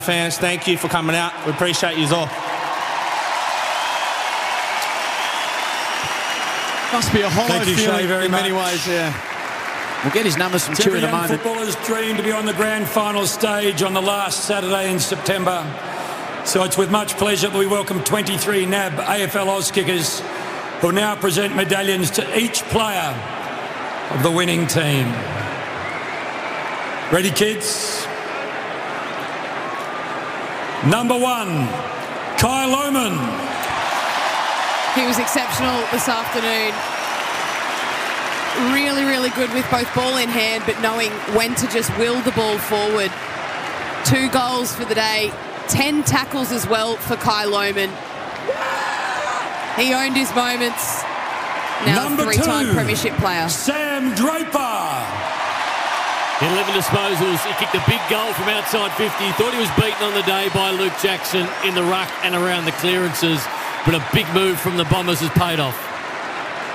Fans, thank you for coming out. We appreciate you all. Must be a hollow Thank you, feeling Shay, very in many much. ways, yeah. We'll get his numbers from It's Q every in a young moment. footballer's dream to be on the grand final stage on the last Saturday in September. So it's with much pleasure that we welcome 23 NAB AFL Auskickers who now present medallions to each player of the winning team. Ready, kids? Number 1, Kai Lohmann. He was exceptional this afternoon. Really, really good with both ball in hand, but knowing when to just will the ball forward. 2 goals for the day, 10 tackles as well for Kai Lohmann. He owned his moments. Now Number a 3-time 2, premiership player. Sam Draper. 11 disposals. He kicked a big goal from outside 50. He thought he was beaten on the day by Luke Jackson in the ruck and around the clearances, but a big move from the Bombers has paid off.